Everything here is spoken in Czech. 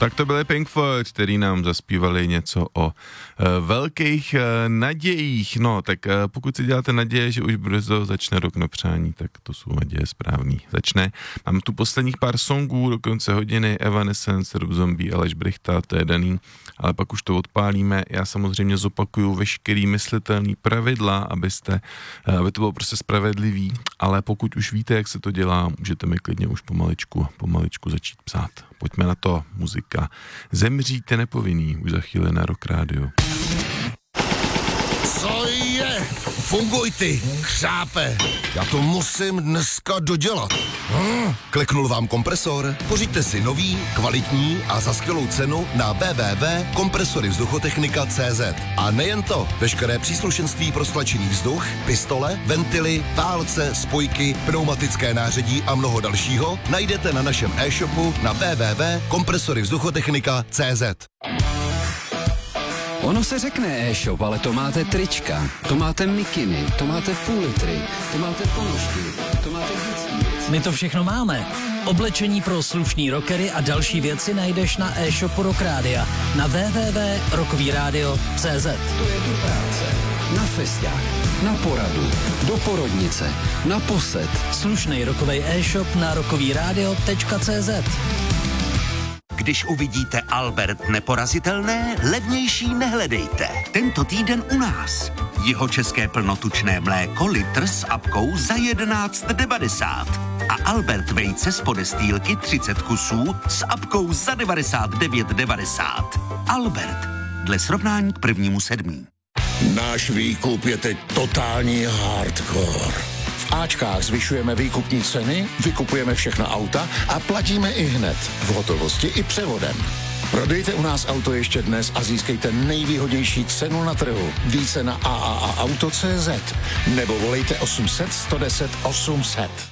Tak to byly Pink Floyd, který nám zaspívali něco o velkých nadějích. No, tak pokud si děláte naděje, že už brzo začne rok na přání, tak to jsou naděje správný. Začne. Mám tu posledních pár songů, do konce hodiny, Evanescence, Rob Zombie, Aleš Brychta, to je daný, ale pak už to odpálíme. Já samozřejmě zopakuju veškerý myslitelný pravidla, aby to bylo prostě spravedlivý, ale pokud už víte, jak se to dělá, můžete mi klidně už pomaličku začít psát. Pojďme na to, muzika. Zemříte nepovinný, už za chvíli na Rock Radio. Co je? Funguj ty, chřápe. Já to musím dneska dodělat. Kliknul vám kompresor? Pořiďte si nový, kvalitní a za skvělou cenu na www.kompresoryvzduchotechnika.cz. A nejen to, veškeré příslušenství pro stlačený vzduch, pistole, ventily, válce, spojky, pneumatické nářadí a mnoho dalšího najdete na našem e-shopu na www.kompresoryvzduchotechnika.cz. Ono se řekne e-shop, ale to máte trička, to máte mikiny, to máte půl litry, to máte ponožky, to máte vždycky věci. My to všechno máme. Oblečení pro slušný rockery a další věci najdeš na e-shopu Rock Rádia na www.rockovyradio.cz. To je do práce, na festiák, na poradu, do porodnice, na posed. Slušnej rockovej e-shop na rockovyradio.cz. Když uvidíte Albert Neporazitelné, levnější nehledejte. Tento týden u nás. Jihočeské plnotučné mléko litr s apkou za 11,90. A Albert vejce z podestýlky 30 kusů s apkou za 99,90. Albert. Dle srovnání k 1.7. Náš výkup je teď totální hardcore. V Ačkách zvyšujeme výkupní ceny, vykupujeme všechna auta a platíme i hned, v hotovosti i převodem. Prodejte u nás auto ještě dnes a získejte nejvýhodnější cenu na trhu. Více na AAAauto.cz nebo volejte 800 110 800.